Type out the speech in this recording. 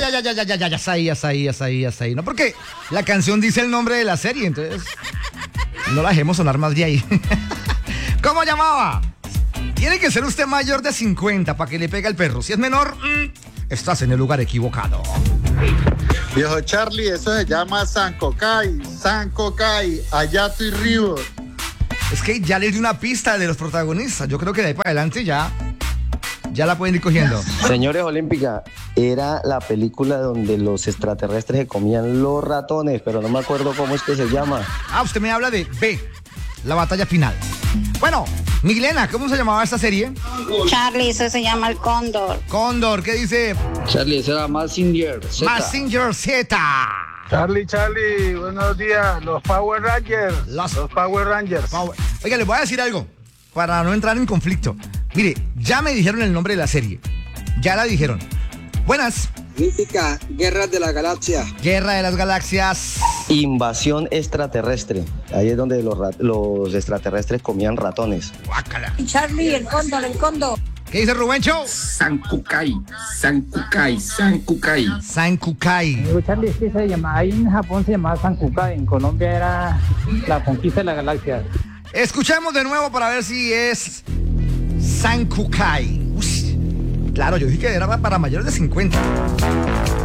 ya está ahí. No, porque la canción dice el nombre de la serie, entonces no la dejemos sonar más de ahí. ¿Cómo llamaba? Tiene que ser usted mayor de 50 para que le pegue al perro. Si es menor, estás en el lugar equivocado. Viejo Charlie, eso se llama Sancocay, Hayato y River. Es que ya le di una pista de los protagonistas. Yo creo que de ahí para adelante ya la pueden ir cogiendo. Señores Olímpica, era la película donde los extraterrestres se comían los ratones, pero no me acuerdo cómo es que se llama. Usted me habla de B, la batalla final. Bueno, Milena, ¿cómo se llamaba esta serie? Charlie, eso se llama El Cóndor. Cóndor, ¿qué dice? Charlie, ese era Mazinger Z. Mazinger Z. Charlie, buenos días. Los Power Rangers. Los Power Rangers. Oiga, les voy a decir algo para no entrar en conflicto. Mire, ya me dijeron el nombre de la serie. Ya la dijeron. Buenas. Mítica, Guerras de la Galaxia. Guerra de las Galaxias. Invasión extraterrestre. Ahí es donde los extraterrestres comían ratones. Guácala. Charlie, el Cóndor. ¿Qué dice Rubencho? Sankukai. Digo, Charlie, es que se llama, ahí en Japón se llamaba Sankukai, en Colombia era la conquista de la galaxia. Escuchemos de nuevo para ver si es Sankukai. Claro, yo dije que era para mayores de 50.